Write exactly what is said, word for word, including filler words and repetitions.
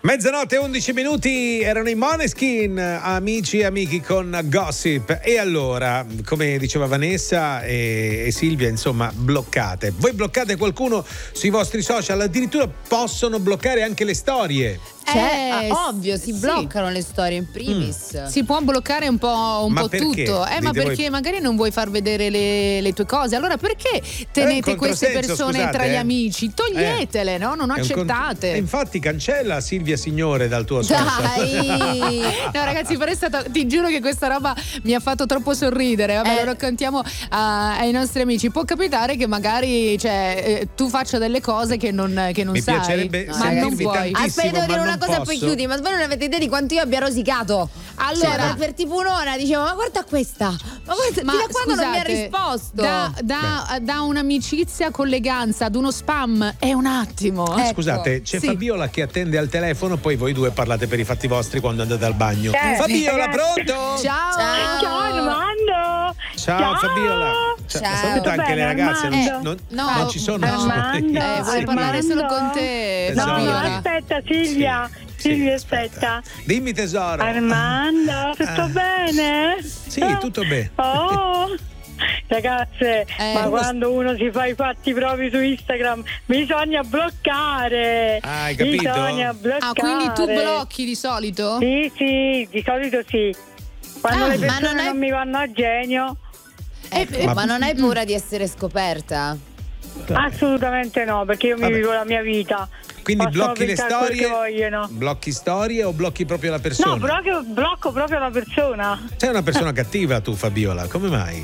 Mezzanotte e undici minuti, erano i Måneskin, amici e amici con Gossip. E allora, come diceva Vanessa e, e Silvia, insomma, bloccate. Voi bloccate qualcuno sui vostri social, addirittura possono bloccare anche le storie. Cioè, Eh, ah, ovvio, si sì. bloccano le storie in primis. Si può bloccare un po', un Ma po' perché? tutto, eh, ma Dite perché voi- magari non vuoi far vedere le, le tue cose. Allora perché tenete un queste controsenso, persone scusate, tra gli eh. amici? Toglietele, no? Non È un cont- accettate. E infatti cancella Silvia Signore dal tuo social. Dai. No ragazzi, però è stato, ti giuro che questa roba mi ha fatto troppo sorridere. Vabbè, Eh. lo raccontiamo a- ai nostri amici. Può capitare che magari, cioè, eh, tu faccia delle cose che non, che non Mi sai, piacerebbe ma non sentirvi vuoi. tantissimo. Aspetta, devo ma dire una non cosa e posso. poi chiudi. Ma voi non avete idea di quanto io abbia rosicato. Allora- Cioè, per tipo un'ora dicevo, ma guarda questa. Ma guarda, Ma fino a quando non mi ha scusate, risposto. Da, da, da un'amicizia con eleganza ad uno spam è un attimo. Eh. Scusate, c'è Sì. Fabiola che attende al telefono, poi voi due parlate per i fatti vostri quando andate al bagno. Eh, Fabiola, ragazzi. pronto? Ciao. Ciao. Ciao Armando! Ciao, Fabiola. Cioè, Ciao. saluta anche Bene, le ragazze, non, Armando. non- No, non ci sono. Armando. Eh, vuole parlare solo con te, Tesoro. No, no, Fabiola. aspetta Silvia. Sì, Silvia, sì, aspetta. Dimmi tesoro. Armando, tutto Ah. bene? Sì, tutto bene. Oh! Ragazze, Eh, ma uno- quando uno si fa i fatti propri su Instagram bisogna bloccare. Ah, hai capito? Bisogna bloccare. Ah, quindi tu blocchi di solito? Sì, sì, di solito sì. Quando Ah, le ma persone non non, è- mi vanno a genio, Ecco, Eh, ma, ma- non hai paura di essere scoperta? assolutamente no, perché io mi Vabbè. vivo la mia vita. Quindi Possono blocchi le pensare quel storie? che vogliono. Blocchi storie o blocchi proprio la persona? No, proprio, blocco proprio la persona. Sei una persona cattiva tu, Fabiola, come mai?